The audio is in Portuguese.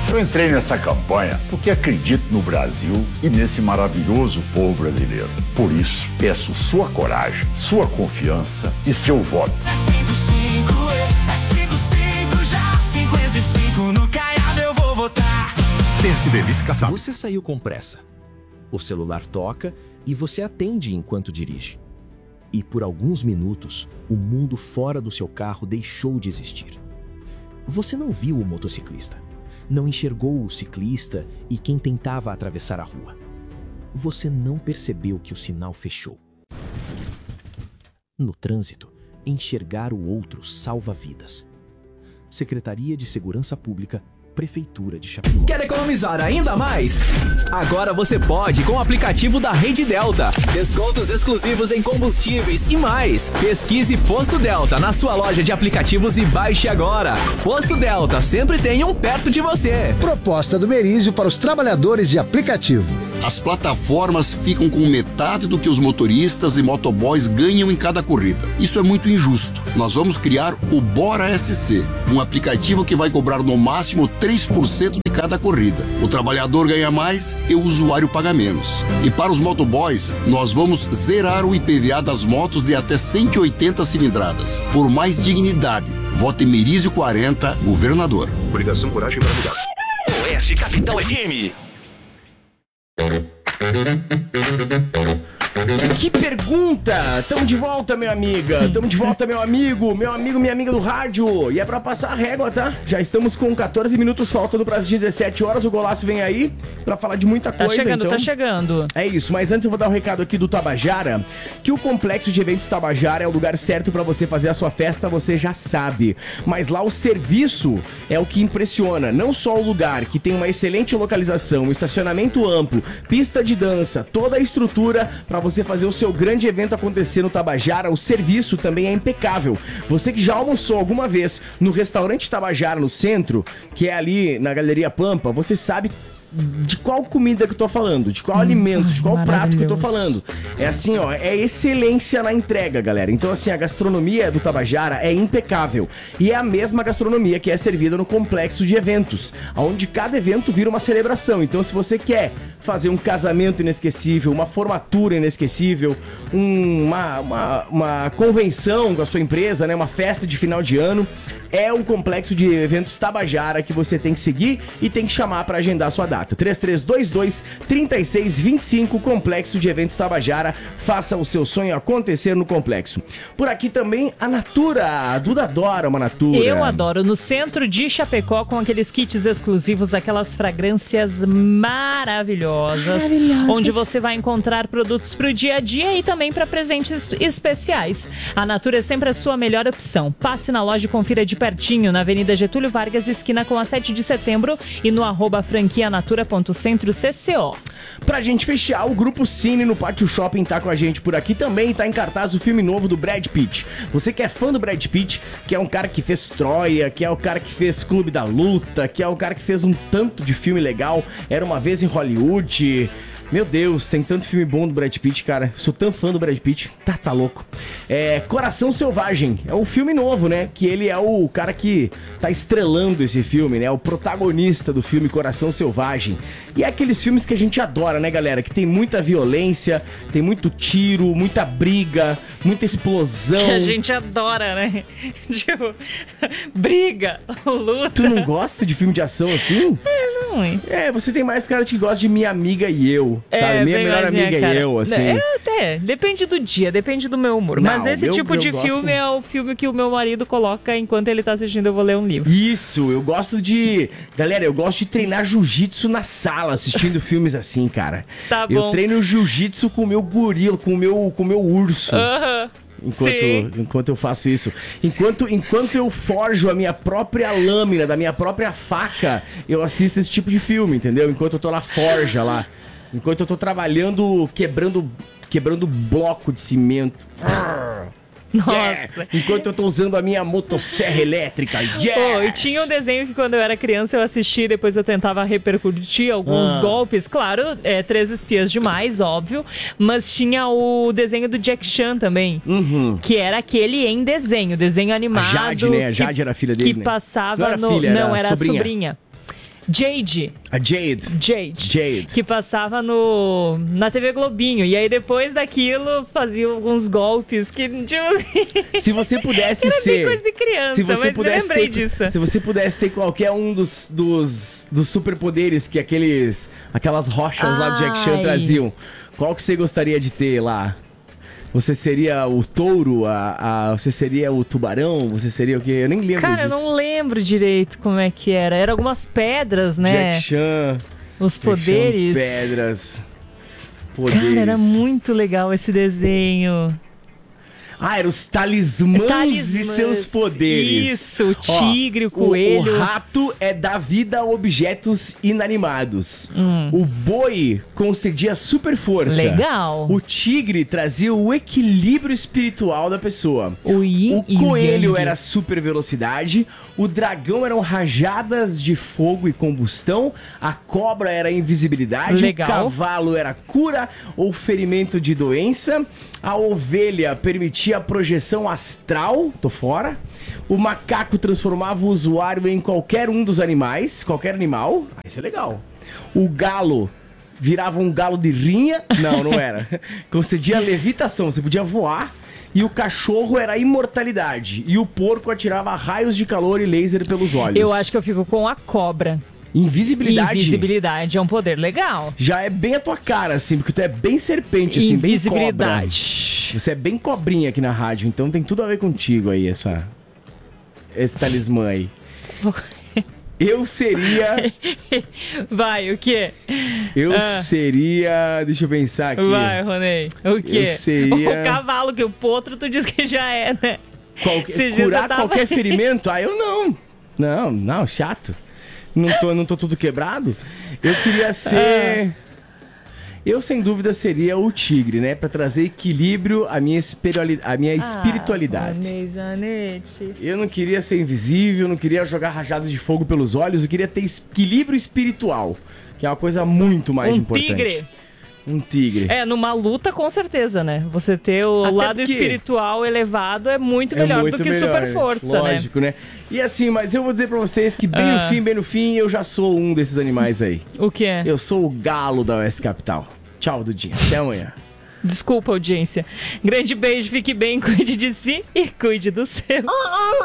Eu entrei nessa campanha porque acredito no Brasil e nesse maravilhoso povo brasileiro. Por isso, peço sua coragem, sua confiança e seu voto. É 55 já, 55 no Caiado eu vou votar. PSDB verificação. Você saiu com pressa. O celular toca e você atende enquanto dirige. E por alguns minutos, o mundo fora do seu carro deixou de existir. Você não viu o motociclista, não enxergou o ciclista e quem tentava atravessar a rua. Você não percebeu que o sinal fechou. No trânsito, enxergar o outro salva vidas. Secretaria de Segurança Pública, Prefeitura de Chapecó. Quer economizar ainda mais? Agora você pode com o aplicativo da Rede Delta. Descontos exclusivos em combustíveis e mais. Pesquise Posto Delta na sua loja de aplicativos e baixe agora. Posto Delta, sempre tem um perto de você. Proposta do Merizio para os trabalhadores de aplicativo. As plataformas ficam com metade do que os motoristas e motoboys ganham em cada corrida. Isso é muito injusto. Nós vamos criar o Bora SC, um aplicativo que vai cobrar no máximo 3% de cada corrida. O trabalhador ganha mais e o usuário paga menos. E para os motoboys, nós vamos zerar o IPVA das motos de até 180 cilindradas. Por mais dignidade, vote Merizio 40, governador. Coligação Coragem para Mudar. Oeste Capital FM. Que pergunta! Tamo de volta, minha amiga. Tamo de volta, meu amigo, minha amiga do rádio. E é pra passar a régua, tá? Já estamos com 14 minutos faltando pras 17 horas. O Golaço vem aí pra falar de muita coisa. Tá chegando. É isso, mas antes eu vou dar um recado aqui do Tabajara, que o Complexo de Eventos Tabajara é o lugar certo pra você fazer a sua festa, você já sabe. Mas lá o serviço é o que impressiona. Não só o lugar, que tem uma excelente localização, um estacionamento amplo, pista de dança, toda a estrutura pra você fazer o seu grande evento acontecer no Tabajara, o serviço também é impecável. Você que já almoçou alguma vez no restaurante Tabajara no centro, que é ali na Galeria Pampa, você sabe de qual comida que eu tô falando, de qual alimento, de qual prato que eu tô falando. É assim, ó, é excelência na entrega, galera. Então, assim, a gastronomia do Tabajara é impecável. E é a mesma gastronomia que é servida no complexo de eventos, onde cada evento vira uma celebração. Então, se você quer fazer um casamento inesquecível, uma formatura inesquecível, uma convenção com a sua empresa, né, uma festa de final de ano, é o complexo de eventos Tabajara que você tem que seguir e tem que chamar para agendar a sua data. 3322-3625, Complexo de Eventos Tabajara. Faça o seu sonho acontecer no complexo. Por aqui também a Natura. A Duda adora uma Natura. Eu adoro. No centro de Chapecó, com aqueles kits exclusivos, aquelas fragrâncias maravilhosas. Onde você vai encontrar produtos para o dia a dia e também para presentes especiais. A Natura é sempre a sua melhor opção. Passe na loja e confira de pertinho, na Avenida Getúlio Vargas, esquina com a 7 de setembro e no @franquianatura.centro.cco. Pra gente fechar, o Grupo Cine no Pátio Shopping tá com a gente por aqui também, tá em cartaz o filme novo do Brad Pitt. Você que é fã do Brad Pitt, que é um cara que fez Troia, que é o cara que fez Clube da Luta, que é o cara que fez um tanto de filme legal, Era Uma Vez em Hollywood... Meu Deus, tem tanto filme bom do Brad Pitt, cara. Sou tão fã do Brad Pitt. Tá louco. Coração Selvagem. É um filme novo, né? Que ele é o cara que tá estrelando esse filme, né? O protagonista do filme Coração Selvagem. E é aqueles filmes que a gente adora, né, galera? Que tem muita violência, tem muito tiro, muita briga, muita explosão. Que a gente adora, né? Tipo, briga, luta. Tu não gosta de filme de ação assim? Não, hein? Você tem mais cara que gosta de Minha Amiga e Eu, sabe? Minha melhor amiga e eu, assim. Depende do dia, depende do meu humor. Mas esse tipo de filme é o filme que o meu marido coloca enquanto ele tá assistindo, eu vou ler um livro. Isso, eu gosto de... Galera, eu gosto de treinar jiu-jitsu na sala, assistindo filmes assim, cara. Tá bom. Eu treino jiu-jitsu com o meu gorila, com o meu urso. Aham. Enquanto eu faço isso. Enquanto eu forjo a minha própria lâmina, da minha própria faca, eu assisto esse tipo de filme, entendeu? Enquanto eu tô na forja lá. Enquanto eu tô trabalhando, quebrando bloco de cimento. Nossa. Yeah! Enquanto eu tô usando a minha motosserra elétrica. E tinha um desenho que quando eu era criança eu assistia, depois eu tentava repercutir alguns golpes. Claro, 3 espiãs demais, óbvio. Mas tinha o desenho do Jack Chan também. Que era aquele em desenho animado. A Jade, né? A Jade era a filha dele, que né? passava não era filha, não, era a sobrinha. Jade. A Jade. Jade. Que passava na TV Globinho. E aí depois daquilo fazia alguns golpes que, tipo, Se você pudesse era ser... bem coisa de criança, mas eu lembrei disso. Se você pudesse ter qualquer um dos superpoderes que aquelas rochas lá do Jack Chan traziam, qual que você gostaria de ter lá? Você seria o touro? Você seria o tubarão? Você seria o quê? Eu nem lembro disso. Cara, eu não lembro direito como é que era. Era algumas pedras, né? Jack Chan. Os poderes. Pedras. Poderes. Cara, era muito legal esse desenho. Eram os talismãs e seus poderes. Isso, o tigre, o coelho. O rato é dar vida a objetos inanimados. O boi concedia super força. Legal. O tigre trazia o equilíbrio espiritual da pessoa. O coelho era super velocidade. O dragão eram rajadas de fogo e combustão. A cobra era invisibilidade. Legal. O cavalo era cura ou ferimento de doença. A ovelha permitia a projeção astral. Tô fora. O macaco transformava o usuário em qualquer um dos animais. Qualquer animal. Isso é legal. O galo virava um galo de rinha. Não era. Concedia levitação. Você podia voar. E o cachorro era a imortalidade. E o porco atirava raios de calor e laser pelos olhos. Eu acho que eu fico com a cobra. Invisibilidade? Invisibilidade é um poder legal. Já é bem a tua cara, assim, porque tu é bem serpente, assim, bem cobra. Invisibilidade. Você é bem cobrinha aqui na rádio, então tem tudo a ver contigo aí, esse talismã aí. Eu seria... Vai, o quê? Eu seria... Deixa eu pensar aqui. Vai, Ronei. O quê? Eu seria... O cavalo, que o potro tu diz que já é, né? Curar qualquer ferimento? Eu não. Não, chato. Não tô tudo quebrado. Eu queria ser... Eu, sem dúvida, seria o tigre, né? Pra trazer equilíbrio à minha espiritualidade. Zanete. Eu não queria ser invisível, não queria jogar rajadas de fogo pelos olhos. Eu queria ter equilíbrio espiritual, que é uma coisa muito mais importante. Um tigre. Numa luta, com certeza, né? Você ter o lado espiritual elevado é muito melhor do que super força, né? Lógico, né? E assim, mas eu vou dizer pra vocês que bem no fim, eu já sou um desses animais aí. O que é? Eu sou o galo da Oeste Capital. Tchau, Dudinha. Até amanhã. Desculpa, audiência. Grande beijo, fique bem, cuide de si e cuide do seu.